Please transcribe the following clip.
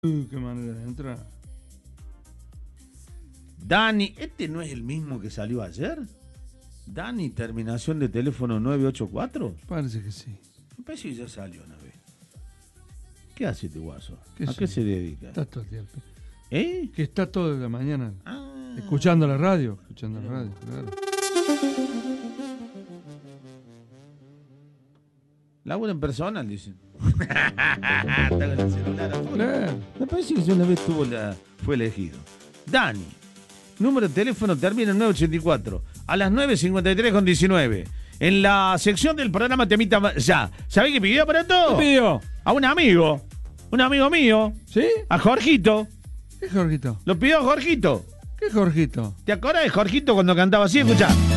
Qué manera de entrar. Dani, ¿este no es el mismo que salió ayer? Dani, terminación de teléfono 984. Parece que sí. Me parece que ya salió una vez. ¿Qué hace este guaso? ¿Qué ¿A sé qué yo? se dedica? Está todo el tiempo. ¿Eh? Que está toda la mañana Ah. escuchando la radio. Escuchando la radio, claro. Labura en personal, dicen. Está con el celular a full. Claro. Me parece que ya una vez fue elegido. Dani, número de teléfono termina en 984. A las 9:53:19. En la sección del programa Temita Ya. ¿Sabés qué pidió para todo? ¿Qué pidió? A un amigo mío, ¿Sí? a Jorgito. ¿Qué Jorgito? Lo pidió Jorgito. ¿Qué Jorgito? ¿Te acordás de Jorgito cuando cantaba así? Escuchá.